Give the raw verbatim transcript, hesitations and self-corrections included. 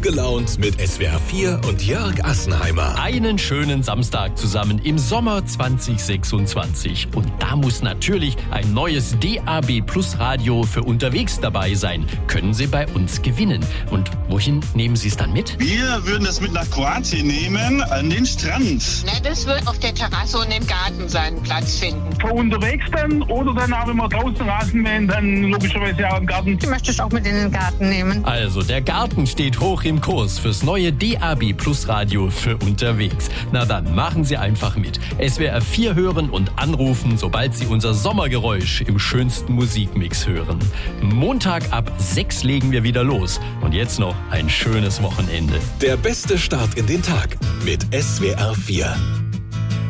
gelaunt mit S W R vier und Jörg Assenheimer. Einen schönen Samstag zusammen im Sommer zwanzig sechsundzwanzig. Und da muss natürlich ein neues D A B Plus Radio für unterwegs dabei sein. Können Sie bei uns gewinnen. Und wohin nehmen Sie es dann mit? Wir würden das mit nach Kroatien nehmen, an den Strand. Na, das wird auf der Terrasse und im Garten seinen Platz finden. Für unterwegs dann oder dann auch, wenn wir draußen Rasen mähen, dann logischerweise auch im Garten. Die möchte ich auch mit in den Garten nehmen. Also, der Garten steht hoch im Kurs fürs neue D A B Plus Radio für unterwegs. Na dann, machen Sie einfach mit. S W R vier hören und anrufen, sobald Sie unser Sommergeräusch im schönsten Musikmix hören. Montag ab sechs legen wir wieder los. Und jetzt noch ein schönes Wochenende. Der beste Start in den Tag mit S W R vier.